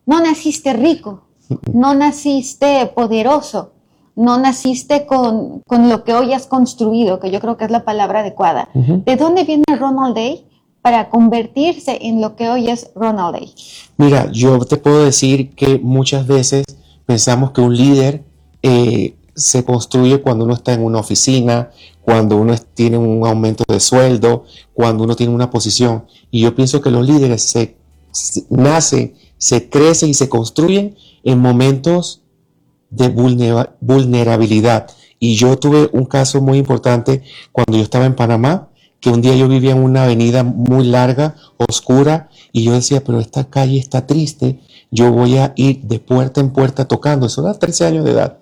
no naciste rico, no naciste poderoso, no naciste con lo que hoy has construido, que yo creo que es la palabra adecuada. ¿De dónde viene Ronald Day para convertirse en lo que hoy es Ronald Day? Mira, yo te puedo decir que muchas veces pensamos que un líder se construye cuando uno está en una oficina, cuando uno tiene un aumento de sueldo, cuando uno tiene una posición. Y yo pienso que los líderes nacen, se crecen y se construyen en momentos de vulnerabilidad. Y yo tuve un caso muy importante cuando yo estaba en Panamá, que un día yo vivía en una avenida muy larga, oscura, y yo decía, pero esta calle está triste, yo voy a ir de puerta en puerta tocando. Eso era 13 años de edad.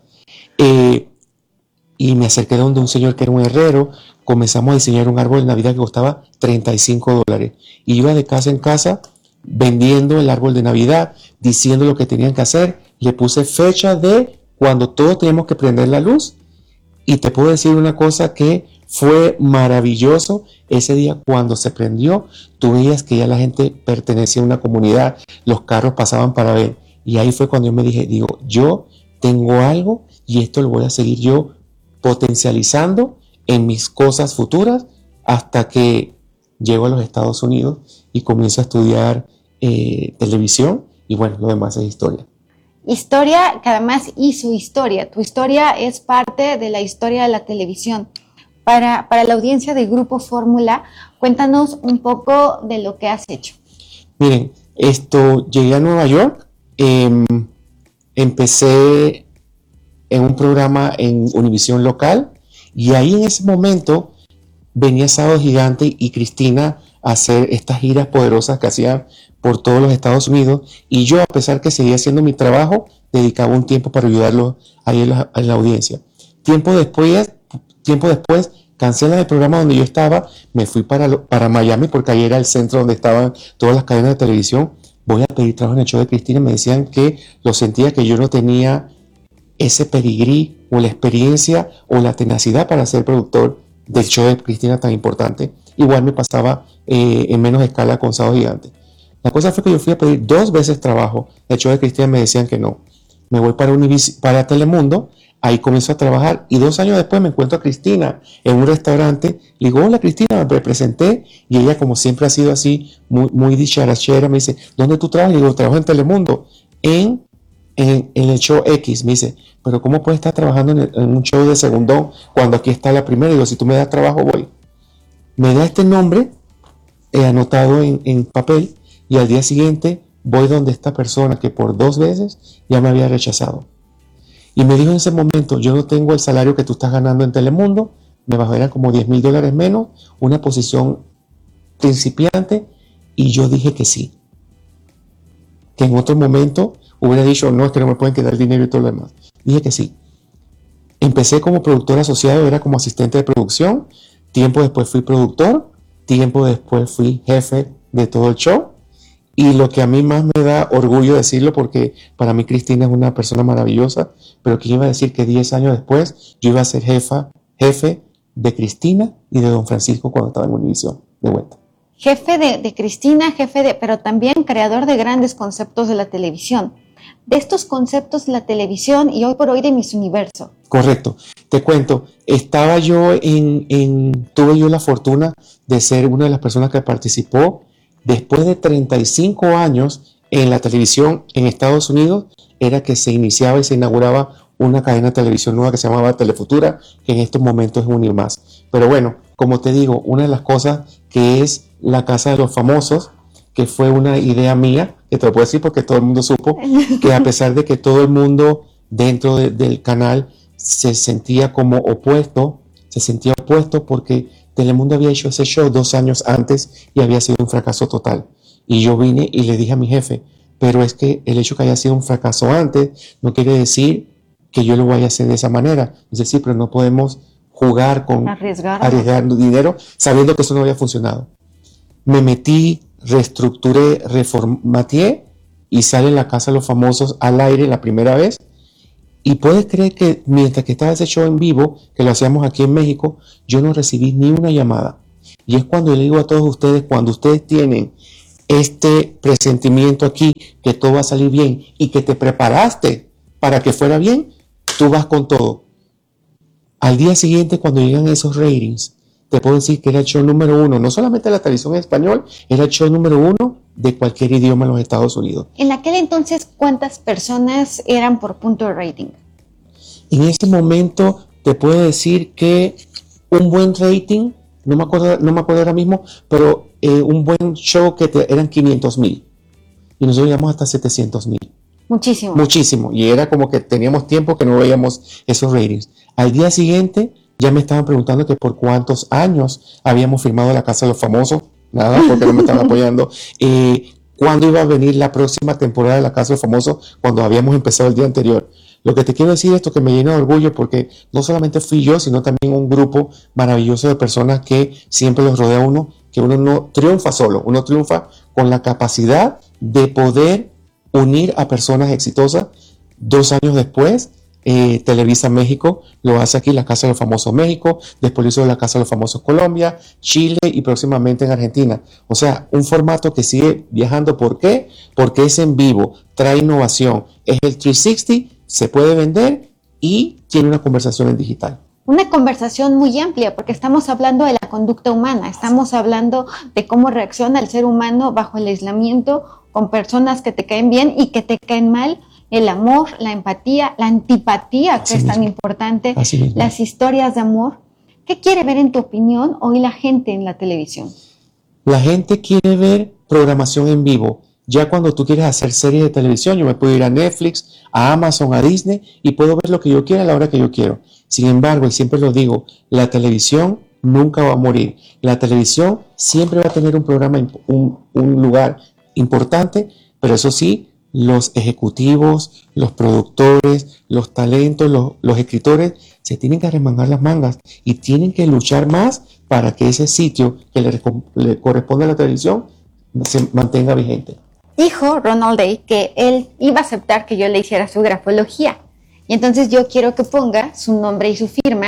Y me acerqué donde un señor que era un herrero, comenzamos a diseñar un árbol de Navidad que costaba $35. Y iba de casa en casa vendiendo el árbol de Navidad, diciendo lo que tenían que hacer. Le puse fecha de cuando todos teníamos que prender la luz. Y te puedo decir una cosa que fue maravilloso. Ese día cuando se prendió, tú veías que ya la gente pertenecía a una comunidad, los carros pasaban para ver. Y ahí fue cuando yo me dije, yo tengo algo y esto lo voy a seguir yo potencializando en mis cosas futuras hasta que llego a los Estados Unidos y comienzo a estudiar televisión y bueno, lo demás es historia. Historia que además hizo historia. Tu historia es parte de la historia de la televisión. Para la audiencia de Grupo Fórmula, cuéntanos un poco de lo que has hecho. Miren, llegué a Nueva York, empecé en un programa en Univisión local y ahí en ese momento venía Sábado Gigante y Cristina a hacer estas giras poderosas que hacían por todos los Estados Unidos y yo, a pesar que seguía haciendo mi trabajo, dedicaba un tiempo para ayudarlos ahí en la audiencia. Tiempo después cancelan el programa donde yo estaba, me fui para Miami porque ahí era el centro donde estaban todas las cadenas de televisión. Voy a pedir trabajo en el show de Cristina y me decían que lo sentía que yo no tenía ese pedigrí o la experiencia o la tenacidad para ser productor del show de Cristina tan importante. Igual me pasaba en menos escala con Sábado Gigante. La cosa fue que yo fui a pedir 2 veces trabajo. El show de Cristina me decían que no. Me voy para Telemundo, ahí comienzo a trabajar y 2 años después me encuentro a Cristina en un restaurante. Le digo, hola Cristina, me presenté y ella, como siempre ha sido así, muy dicharachera, me dice, ¿dónde tú trabajas? Le digo, trabajo en Telemundo, en el show X. Me dice, pero ¿cómo puedes estar trabajando en un show de segundón cuando aquí está la primera? Y digo, si tú me das trabajo, voy. Me da este nombre anotado en papel y al día siguiente voy donde esta persona que por 2 veces ya me había rechazado. Y me dijo en ese momento, yo no tengo el salario que tú estás ganando en Telemundo, me bajarían como $10,000 menos, una posición principiante, y yo dije que sí. Que en otro momento hubiera dicho, no, es que no me pueden quedar el dinero y todo lo demás. Dije que sí. Empecé como productor asociado, era como asistente de producción, tiempo después fui productor, tiempo después fui jefe de todo el show. Y lo que a mí más me da orgullo decirlo, porque para mí Cristina es una persona maravillosa, pero que iba a decir que 10 años después yo iba a ser jefe de Cristina y de Don Francisco cuando estaba en Univisión, de vuelta. Jefe de Cristina, pero también creador de grandes conceptos de la televisión. De estos conceptos de la televisión y hoy por hoy de Miss Universo. Correcto. Te cuento, tuve yo la fortuna de ser una de las personas que participó después de 35 años en la televisión en Estados Unidos, era que se iniciaba y se inauguraba una cadena de televisión nueva que se llamaba Telefutura, que en estos momentos es Unimás. Pero bueno, como te digo, una de las cosas que es la Casa de los Famosos, que fue una idea mía, que te lo puedo decir porque todo el mundo supo, que a pesar de que todo el mundo dentro del canal se sentía opuesto porque Telemundo había hecho ese show 2 años antes y había sido un fracaso total. Y yo vine y le dije a mi jefe, pero es que el hecho que haya sido un fracaso antes no quiere decir que yo lo vaya a hacer de esa manera. Dice, sí, pero no podemos jugar con arriesgar dinero sabiendo que eso no había funcionado. Me metí, reestructuré, reformateé y sale La Casa de los Famosos al aire la primera vez. Y puedes creer que mientras que estaba ese show en vivo, que lo hacíamos aquí en México, yo no recibí ni una llamada. Y es cuando le digo a todos ustedes, cuando ustedes tienen este presentimiento aquí, que todo va a salir bien y que te preparaste para que fuera bien, tú vas con todo. Al día siguiente, cuando llegan esos ratings, te puedo decir que era el show número 1, no solamente de la televisión en español, era el show número 1 de cualquier idioma en los Estados Unidos. En aquel entonces, ¿cuántas personas eran por punto de rating? En ese momento te puedo decir que un buen rating, no me acuerdo ahora mismo, pero un buen show que eran 500,000 y nosotros llegamos hasta 700,000. Muchísimo. Muchísimo, y era como que teníamos tiempo que no veíamos esos ratings. Al día siguiente ya me estaban preguntando que por cuántos años habíamos firmado La Casa de los Famosos, nada, porque no me estaban apoyando. ¿Cuándo iba a venir la próxima temporada de La Casa de los Famosos? Cuando habíamos empezado el día anterior. Lo que te quiero decir es esto, que me llena de orgullo, porque no solamente fui yo, sino también un grupo maravilloso de personas que siempre los rodea a uno, que uno no triunfa solo, uno triunfa con la capacidad de poder unir a personas exitosas. 2 años después, Televisa México lo hace aquí, La Casa de los Famosos México, después lo hizo La Casa de los Famosos Colombia, Chile y próximamente en Argentina. O sea, un formato que sigue viajando. ¿Por qué? Porque es en vivo, trae innovación, es el 360, se puede vender y tiene una conversación en digital. Una conversación muy amplia, porque estamos hablando de la conducta humana, estamos hablando de cómo reacciona el ser humano bajo el aislamiento, con personas que te caen bien y que te caen mal, el amor, la empatía, la antipatía, que es tan importante, las historias de amor. ¿Qué quiere ver, en tu opinión, hoy la gente en la televisión? La gente quiere ver programación en vivo. Ya cuando tú quieres hacer series de televisión, yo me puedo ir a Netflix, a Amazon, a Disney y puedo ver lo que yo quiera a la hora que yo quiero. Sin embargo, y siempre lo digo, la televisión nunca va a morir. La televisión siempre va a tener un programa, un lugar importante, pero eso sí, los ejecutivos, los productores, los talentos, los escritores se tienen que arremangar las mangas y tienen que luchar más para que ese sitio que le corresponde a la televisión se mantenga vigente. Dijo Ronald Day que él iba a aceptar que yo le hiciera su grafología. Y entonces yo quiero que ponga su nombre y su firma,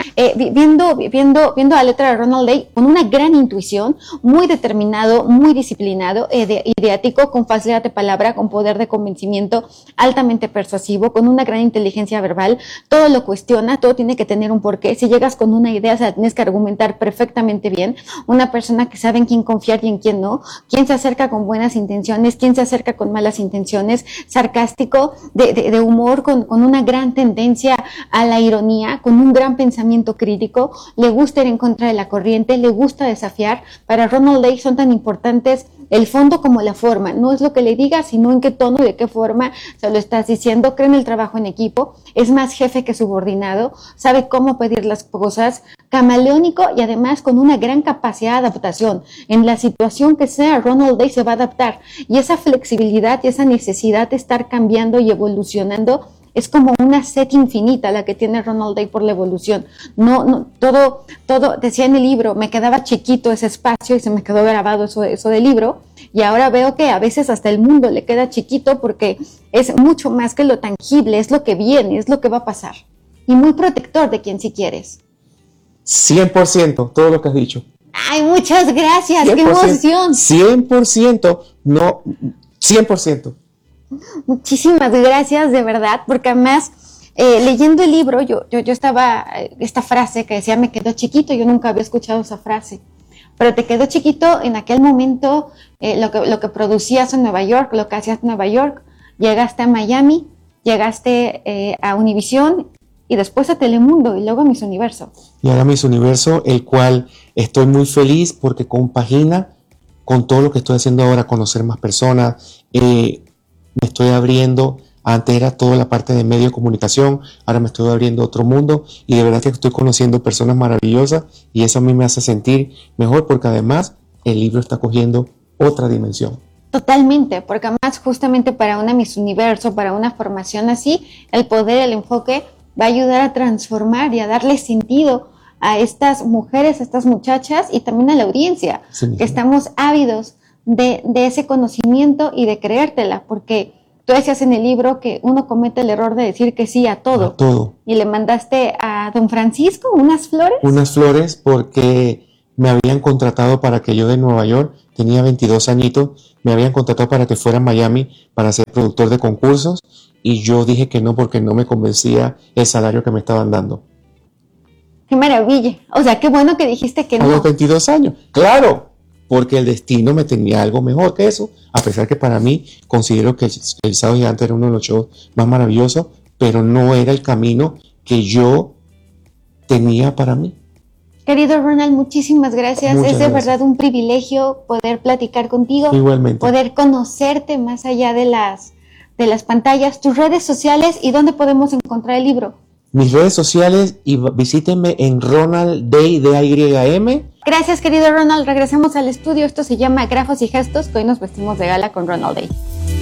viendo la letra de Ronald Day con una gran intuición, muy determinado, muy disciplinado, ideático, con facilidad de palabra, con poder de convencimiento, altamente persuasivo, con una gran inteligencia verbal. Todo lo cuestiona, todo tiene que tener un porqué. Si llegas con una idea, se la tienes que argumentar perfectamente bien. Una persona que sabe en quién confiar y en quién no, quién se acerca con buenas intenciones, quién se acerca con malas intenciones, sarcástico, de humor, con una gran tendencia a la ironía, con un gran pensamiento crítico, le gusta ir en contra de la corriente, le gusta desafiar. Para Ronald Day son tan importantes el fondo como la forma. No es lo que le digas, sino en qué tono y de qué forma se lo estás diciendo. Cree en el trabajo en equipo, es más jefe que subordinado, sabe cómo pedir las cosas, camaleónico y además con una gran capacidad de adaptación. En la situación que sea, Ronald Day se va a adaptar, y esa flexibilidad y esa necesidad de estar cambiando y evolucionando es como una sed infinita la que tiene Ronald Day por la evolución. Todo, decía en el libro, me quedaba chiquito ese espacio y se me quedó grabado eso del libro, y ahora veo que a veces hasta el mundo le queda chiquito porque es mucho más que lo tangible, es lo que viene, es lo que va a pasar. Y muy protector de quien sí quieres. 100%, todo lo que has dicho. ¡Ay, muchas gracias! 100%, ¡Qué emoción! 100%, no, 100%. Muchísimas gracias, de verdad, porque además, leyendo el libro, yo estaba, esta frase que decía, me quedó chiquito, yo nunca había escuchado esa frase, pero te quedó chiquito en aquel momento, lo que producías en Nueva York, lo que hacías en Nueva York, llegaste a Miami, llegaste a Univisión y después a Telemundo y luego a Miss Universo. Y ahora Miss Universo, el cual estoy muy feliz porque compagina con todo lo que estoy haciendo ahora, conocer más personas, me estoy abriendo. Antes era toda la parte de medio de comunicación, ahora me estoy abriendo a otro mundo y de verdad que estoy conociendo personas maravillosas y eso a mí me hace sentir mejor, porque además el libro está cogiendo otra dimensión. Totalmente, porque además justamente para una Miss Universo, para una formación así, el poder, el enfoque va a ayudar a transformar y a darle sentido a estas mujeres, a estas muchachas y también a la audiencia, sí, que estamos ávidos de ese conocimiento y de creértela, porque tú decías en el libro que uno comete el error de decir que sí a todo. A todo. Y le mandaste a don Francisco unas flores. Unas flores porque me habían contratado para que yo de Nueva York tenía 22 añitos, me habían contratado para que fuera a Miami para ser productor de concursos y yo dije que no porque no me convencía el salario que me estaban dando. ¡Qué maravilla! O sea, qué bueno que dijiste que no. A los 22 años, claro, porque el destino me tenía algo mejor que eso, a pesar que para mí considero que el Sábado Gigante era uno de los shows más maravillosos, pero no era el camino que yo tenía para mí. Querido Ronald, muchísimas gracias. Muchas es de gracias. verdad un privilegio poder platicar contigo. Igualmente. Poder conocerte más allá de las pantallas, tus redes sociales y dónde podemos encontrar el libro. Mis redes sociales y visítenme en Ronald Day, DAYM. Gracias, querido Ronald. Regresamos al estudio. Esto se llama Grafos y Gestos, que hoy nos vestimos de gala con Ronald Day.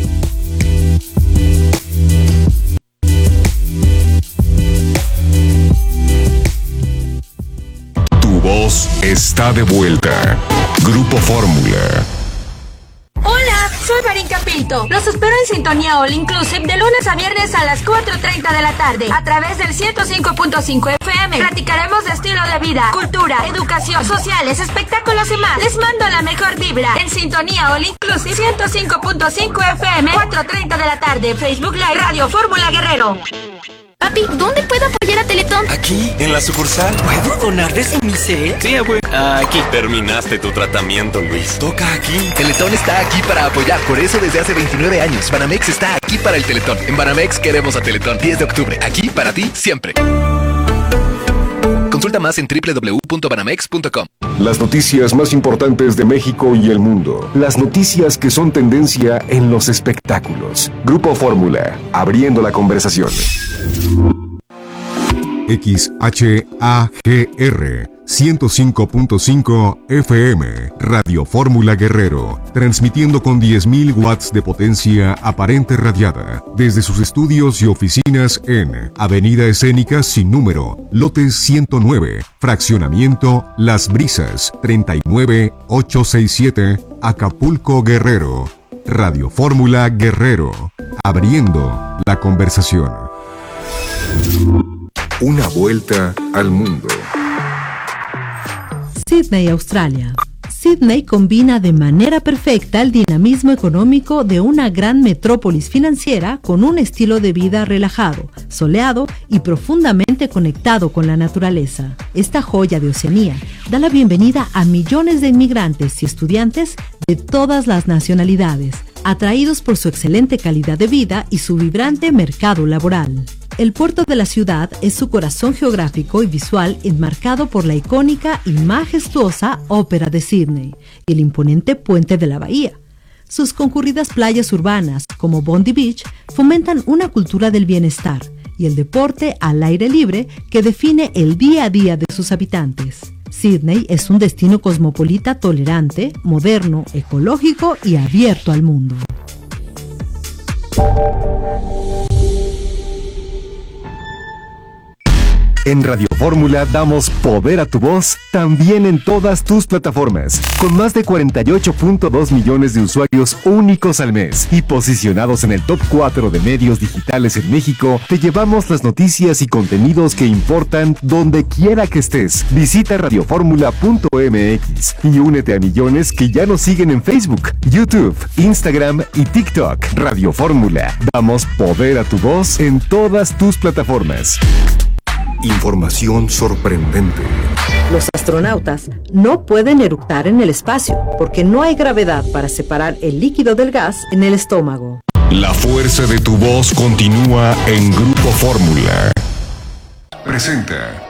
Tu voz está de vuelta. Grupo Fórmula. Hola, soy Marinka Pinto. Los espero en Sintonía All Inclusive de lunes a viernes a las 4:30 de la tarde a través del 105.5 FM. Platicaremos de estilo de vida, cultura, educación, sociales, espectáculos y más. Les mando la mejor vibra en Sintonía All Inclusive 105.5 FM, 4:30 de la tarde. Facebook Live, Radio Fórmula Guerrero. Papi, ¿dónde puedo apoyar a Teletón? Aquí, en la sucursal. ¿Puedo donar de Semicel? Sí, abuelo. Aquí. Terminaste tu tratamiento, Luis. Toca aquí. Teletón está aquí para apoyar, por eso desde hace 29 años. Banamex está aquí para el Teletón. En Banamex queremos a Teletón. 10 de octubre, aquí para ti, siempre. Consulta más en www.banamex.com. Las noticias más importantes de México y el mundo. Las noticias que son tendencia en los espectáculos. Grupo Fórmula, abriendo la conversación. XHAGR 105.5 FM, Radio Fórmula Guerrero, transmitiendo con 10.000 watts de potencia aparente radiada, desde sus estudios y oficinas en Avenida Escénica sin número, lote 109, fraccionamiento Las Brisas, 39867, Acapulco, Guerrero. Radio Fórmula Guerrero, abriendo la conversación. Una vuelta al mundo. Sydney, Australia. Sydney combina de manera perfecta el dinamismo económico de una gran metrópolis financiera con un estilo de vida relajado, soleado y profundamente conectado con la naturaleza. Esta joya de Oceanía da la bienvenida a millones de inmigrantes y estudiantes de todas las nacionalidades, atraídos por su excelente calidad de vida y su vibrante mercado laboral. El puerto de la ciudad es su corazón geográfico y visual enmarcado por la icónica y majestuosa Ópera de Sydney y el imponente puente de la bahía. Sus concurridas playas urbanas, como Bondi Beach, fomentan una cultura del bienestar y el deporte al aire libre que define el día a día de sus habitantes. Sydney es un destino cosmopolita tolerante, moderno, ecológico y abierto al mundo. En Radio Fórmula damos poder a tu voz también en todas tus plataformas, con más de 48.2 millones de usuarios únicos al mes y posicionados en el top 4 de medios digitales en México. Te llevamos las noticias y contenidos que importan donde quiera que estés. Visita radioformula.mx y únete a millones que ya nos siguen en Facebook, YouTube, Instagram y TikTok. Radio Fórmula, damos poder a tu voz en todas tus plataformas. Información sorprendente. Los astronautas no pueden eructar en el espacio porque no hay gravedad para separar el líquido del gas en el estómago. La fuerza de tu voz continúa en Grupo Fórmula. Presenta.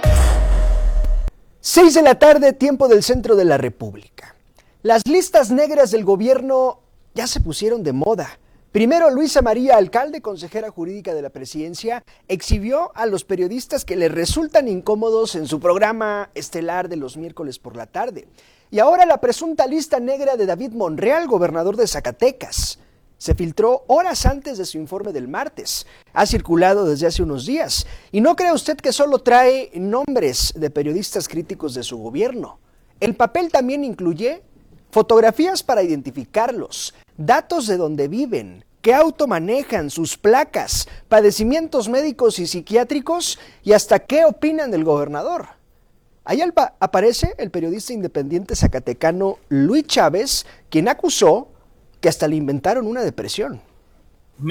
6 de la tarde, tiempo del centro de la República. Las listas negras del gobierno ya se pusieron de moda. Primero, Luisa María Alcalde, consejera jurídica de la presidencia, exhibió a los periodistas que le resultan incómodos en su programa estelar de los miércoles por la tarde. Y ahora la presunta lista negra de David Monreal, gobernador de Zacatecas. Se filtró horas antes de su informe del martes. Ha circulado desde hace unos días. Y no crea usted que solo trae nombres de periodistas críticos de su gobierno. El papel también incluye fotografías para identificarlos, datos de dónde viven, qué auto manejan, sus placas, padecimientos médicos y psiquiátricos y hasta qué opinan del gobernador. Ahí aparece el periodista independiente zacatecano Luis Chávez, quien acusó que hasta le inventaron una depresión.